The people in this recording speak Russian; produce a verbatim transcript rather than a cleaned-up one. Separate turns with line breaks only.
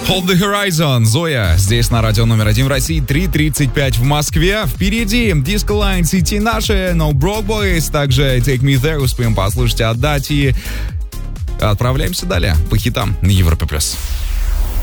Hold the Horizon, Зоя, здесь на радио номер один в России, три тридцать пять в Москве. Впереди Disco Line, Сити наши, No Broke Boys, также Take Me There, успеем послушать, отдать и отправляемся далее по хитам на Европе+. плюс.